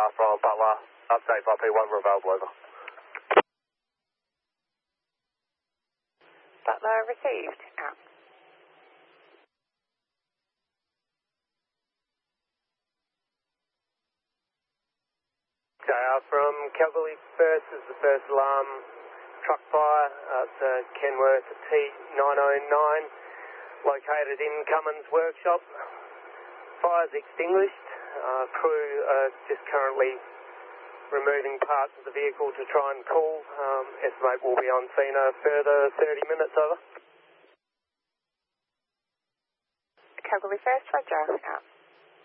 from Butler. Update by P1, we're available, over. Butler received, out. Okay, from Calgary first is the first alarm. Truck fire, it's Kenworth T909, located in Cummins Workshop. Fire's extinguished. Crew are just currently removing parts of the vehicle to try and cool. Estimate will be on scene a further 30 minutes, over. Calgary first, Roger, out.